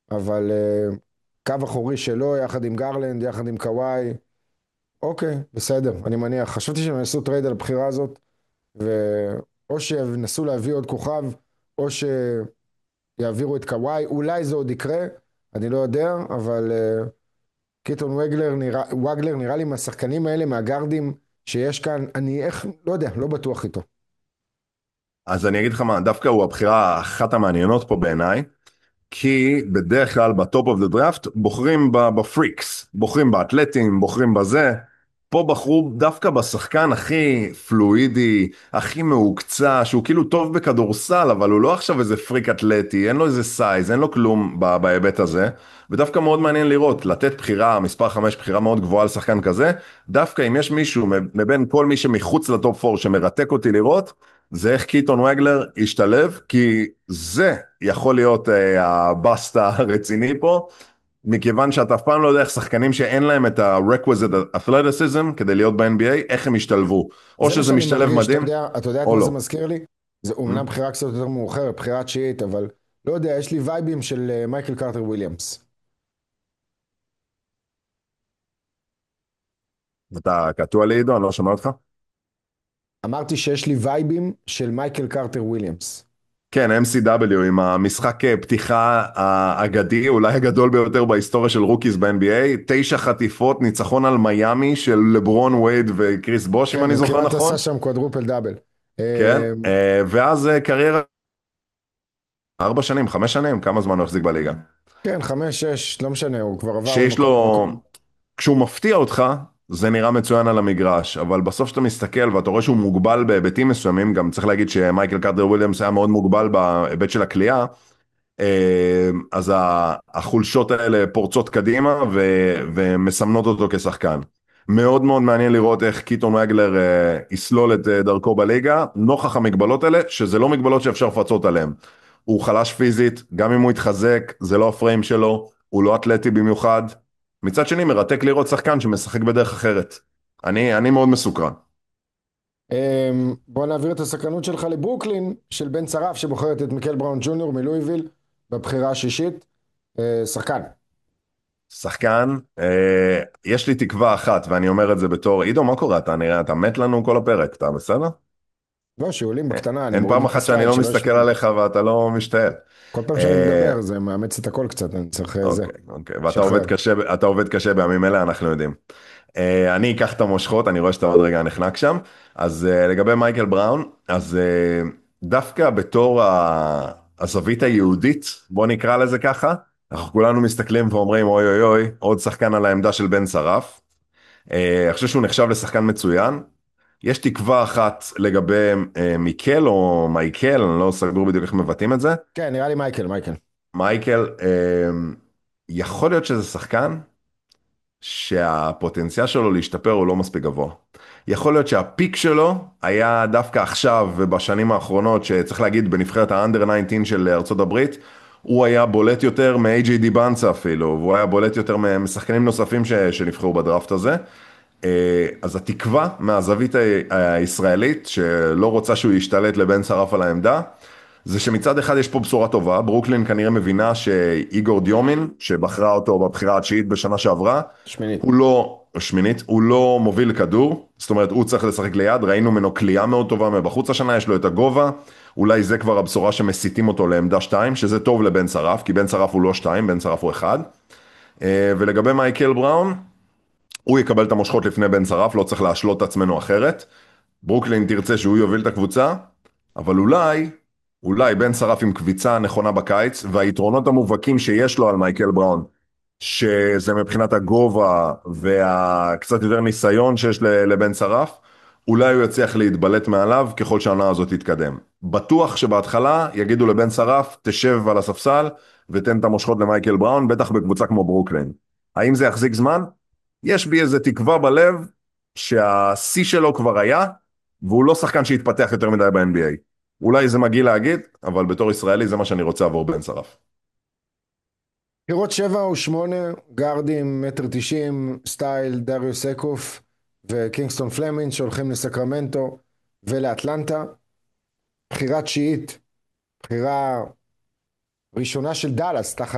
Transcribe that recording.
אבל קו אחורי שלו, יחד עם גרלנד, יחד עם קוואי, אוקיי, בסדר, אני מניח. חשבתי שהם יעשו טרייד על הבחירה הזאת, ואו שינסו להביא עוד כוכב, או שיעבירו את קוואי, אולי זה עוד יקרה, אני לא יודע, אבל קיטון וגלר נראה לי מהשחקנים האלה, מהגארדים שיש כאן, אני איך, לא יודע, לא בטוח איתו. אז אני אגיד לך מה, דווקא הוא הבחירה אחת המעניינות פה בעיניי, כי בדרך כלל בטופ אוף דה דראפט בוחרים בפריקס, בוחרים באתלטים, בוחרים בזה. פה בחרו דווקא בשחקן הכי פלואידי, הכי מהוקצע, שהוא כאילו טוב בכדורסל, אבל הוא לא עכשיו איזה פריק אתלטי, אין לו איזה סייז, אין לו כלום בהיבט הזה. ודווקא מאוד מעניין לראות, לתת בחירה, מספר 5, בחירה מאוד גבוהה על שחקן כזה, דווקא אם יש מישהו מבין כל מי שמחוץ לטופ 4 שמרתק אותי לראות, זה איך קיטון וגלר ישתלב, כי זה יכול להיות הבאסט הרציני פה, מכיוון שאתה אף פעם לא יודע איך שחקנים שאין להם את ה-requisite athleticism כדי להיות ב-NBA, איך הם ישתלבו. או זה מה שזה שאני משתלב מרגיש, מדהים, אתה יודע את או מה זה לא. מזכיר לי? זה Hmm? אומנם בחירה קצת יותר מאוחרת, בחירה תשיעית, אבל לא יודע, יש לי וייבים של מייקל קרטר וויליאמס. אתה קטוע לי עידו, אני לא שומע אותך. אמרתי שיש לי וייבים של מייקל קרטר וויליאמס. כן, MCW עם המשחק פתיחה האגדי, אולי הגדול ביותר בהיסטוריה של רוקיס ב-NBA, 9 חטיפות, ניצחון על מיאמי של לברון וייד וקריס בוש, אם כן, אני הוא זוכר כמעט נכון. עשה שם קוואדרופל דאבל. כן, ואז קריירה 4 שנים, 5 שנים, כמה זמן הוא החזיק בליגה. כן, חמש, שש, לא משנה, הוא כבר עבר שיש ממקום לו, למקום. כשהוא מפתיע אותך, זה נראה מצוין על המגרש, אבל בסוף שאתה מסתכל ואתה רואה שהוא מוגבל בהיבטים מסוימים, גם צריך להגיד שמייקל קארטר וויליאמס היה מאוד מוגבל בהיבט של הקליעה, אז החולשות האלה פורצות קדימה ומסמנות אותו כשחקן. מאוד מאוד מעניין לראות איך קיטון וגלר יסלול את דרכו בליגה, נוכח המגבלות האלה, שזה לא מגבלות שאפשר לפצות עליהן. הוא חלש פיזית, גם אם הוא יתחזק, זה לא הפריים שלו, הוא לא אתלטי במיוחד. מצד שני, מרתק לראות שחקן שמשחק בדרך אחרת. אני מאוד מסוקרן. בוא נעביר את הסקרנות שלך לברוקלין, של בן צרף שבוחרת את מיקל בראון ג'וניור מלואיביל בבחירה השישית. שחקן. שחקן, יש לי תקווה אחת, ואני אומר את זה בתור, עידו, מה קורה? אתה נראה, אתה מת לנו כל הפרק, אתה בסדר? לא, שעולים בקטנה, אני אין מוריד פעם את אחת שאני הסלייד לא שלא מסתכל ישמעו. עליך ואתה לא משתעל. כל פעם שאני אה, מדבר זה מאמץ את הכל קצת, אני צריך זה, אוקיי, אוקיי, ואתה עובד שחרר. קשה, אתה עובד קשה בימים אלה, אנחנו יודעים. אני אקח את המושכות, אני רואה שאתה עוד רגע נחנק שם. אז לגבי מייקל בראון, אז דווקא בתור הזווית היהודית, בוא נקרא לזה ככה, אנחנו כולנו מסתכלים ואומרים, אוי אוי אוי, עוד שחקן על העמדה של בן שרף. אני חושב שהוא נחשב לשחקן מצוין. יש תקווה אחת לגבי מיקל או מייקל, אני לא סגור בדיוק איך מבטאים את זה. כן, נראה לי מייקל, מייקל. מייקל, יכול להיות שזה שחקן שהפוטנציאל שלו להשתפר הוא לא מספיק גבוה. יכול להיות שהפיק שלו היה דווקא עכשיו ובשנים האחרונות, שצריך להגיד בנבחרת האנדר 19 של ארצות הברית, הוא היה בולט יותר מ-AJ דיבנצה אפילו, והוא היה בולט יותר משחקנים נוספים שנבחרו בדראפט הזה. אז התקווה מהזווית הישראלית, שלא רוצה שהוא ישתלט לבן שרף על העמדה, זה שמצד אחד יש פה בשורה טובה, ברוקלין כנראה מבינה שאיגור דיומין, שבחרה אותו בבחירה התשיעית בשנה שעברה, שמינית. הוא לא, שמינית, הוא לא מוביל כדור, זאת אומרת הוא צריך לשחק ליד, ראינו ממנו כלייה מאוד טובה מבחוץ השנה, יש לו את הגובה, אולי זה כבר הבשורה שמסיתים אותו לעמדה 2, שזה טוב לבן שרף, כי בן שרף הוא לא 2, בן שרף הוא 1. ולגבי מייקל בראון, הוא יקבל את המושכות לפני בן שרף, לא צריך להשלות את עצמנו אחרת. ברוקלין תרצה שהוא יוביל את הקבוצה, אבל אולי בן שרף עם קביצה נכונה בקיץ, והיתרונות המובהקים שיש לו על מייקל בראון, שזה מבחינת הגובה והקצת יותר ניסיון שיש לבן שרף, אולי הוא יצליח להתבלט מעליו ככל שהעונה הזאת תתקדם. בטוח שבהתחלה יגידו לבן שרף, תשב על הספסל ותן את המושכות למייקל בראון, בטח בקבוצה כמו ברוקלין. האם זה יחזיק זמן? יש בי איזה תקווה בלב שהשיא שלו כבר היה, והוא לא שחקן שהתפתח יותר מדי ב-NBA. אולי זה מגעיל להגיד, אבל בתור ישראלי זה מה שאני רוצה עבור בן שרף. בחירות 7 ו-8, גארדים, 1.90 מטר, סטייל, דריו סקוף וקינגסטון פלמינג שהולכים לסקרמנטו ולאטלנטה. בחירה תשיעית, בחירה ראשונה של דאלאס תחת